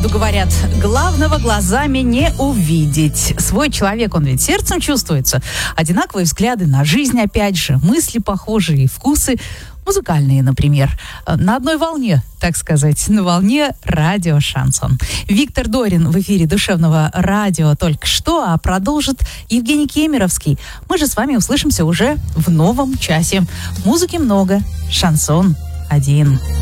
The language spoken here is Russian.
Ну, говорят, главного глазами не увидеть. Свой человек, он ведь сердцем чувствуется. Одинаковые взгляды на жизнь, опять же, мысли похожие, вкусы музыкальные, например. На одной волне, так сказать, на волне радио «Шансон». Виктор Дорин в эфире душевного радио только что, а продолжит Евгений Кемеровский. Мы же с вами услышимся уже в новом часе. Музыки много, шансон один.